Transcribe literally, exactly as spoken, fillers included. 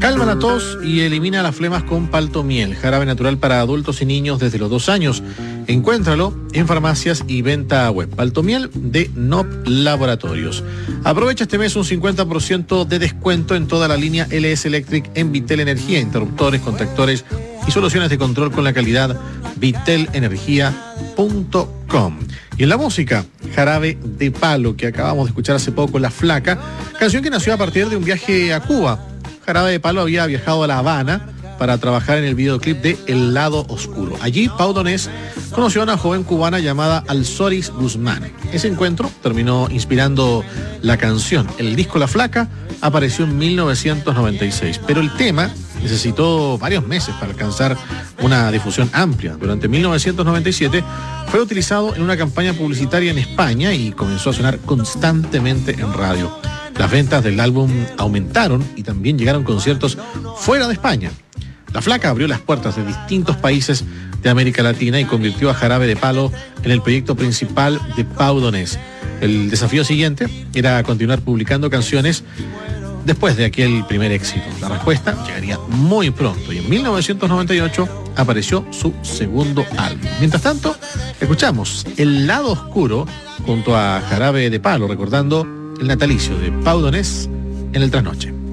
Calma la tos y elimina las flemas con Paltomiel, jarabe natural para adultos y niños desde los dos años. Encuéntralo en farmacias y venta web. Paltomiel de N O P Laboratorios. Aprovecha este mes un cincuenta por ciento de descuento en toda la línea L S Electric en Vitel Energía, interruptores, contactores y soluciones de control con la calidad vitel energía punto com. Y en la música, Jarabe de Palo, que acabamos de escuchar hace poco, La Flaca, canción que nació a partir de un viaje a Cuba. Jarabe de Palo había viajado a La Habana para trabajar en el videoclip de El Lado Oscuro. Allí, Pau Donés conoció a una joven cubana llamada Alzoris Guzmán. Ese encuentro terminó inspirando la canción. El disco La Flaca apareció en mil novecientos noventa y seis, pero el tema necesitó varios meses para alcanzar una difusión amplia. Durante mil novecientos noventa y siete fue utilizado en una campaña publicitaria en España y comenzó a sonar constantemente en radio. Las ventas del álbum aumentaron y también llegaron conciertos fuera de España. La Flaca abrió las puertas de distintos países de América Latina y convirtió a Jarabe de Palo en el proyecto principal de Pau Donés. El desafío siguiente era continuar publicando canciones después de aquel primer éxito. La respuesta llegaría muy pronto y en mil novecientos noventa y ocho apareció su segundo álbum. Mientras tanto, escuchamos El Lado Oscuro junto a Jarabe de Palo, recordando el natalicio de Pau Donés en el trasnoche.